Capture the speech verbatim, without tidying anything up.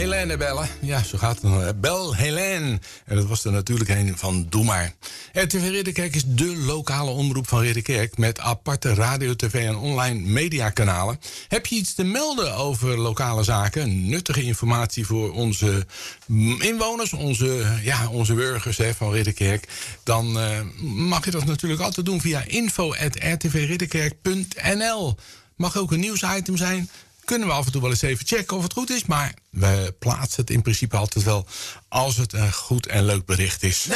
Helene bellen. Ja, zo gaat het nog. Bel Helene. En dat was er natuurlijk een van Doe maar. R T V Ridderkerk is dé lokale omroep van Ridderkerk met aparte radio, tv en online mediakanalen. Heb je iets te melden over lokale zaken? Nuttige informatie voor onze inwoners, onze, ja, onze burgers hè, van Ridderkerk. Dan uh, mag je dat natuurlijk altijd doen via info at r t v ridderkerk punt n l. Mag ook een nieuwsitem zijn. Kunnen we af en toe wel eens even checken of het goed is. Maar we plaatsen het in principe altijd wel als het een goed en leuk bericht is.